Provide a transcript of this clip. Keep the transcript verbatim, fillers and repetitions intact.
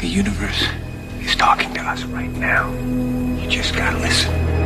universe is talking to us right now. You just gotta listen.